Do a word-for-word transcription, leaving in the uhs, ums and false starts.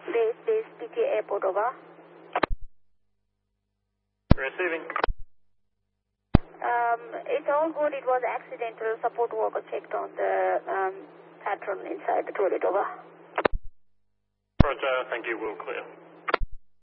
Base, base, P K Airport, over. Receiving. Um, it's all good. It was accidental. Support worker checked on the um, patron inside the toilet, over. Roger, thank you. We'll clear.